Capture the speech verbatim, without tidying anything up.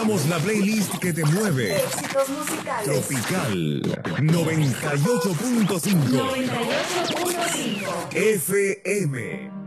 Somos la playlist que te mueve. Éxitos musicales. Tropical noventa y ocho punto cinco. noventa y ocho punto cinco. F M.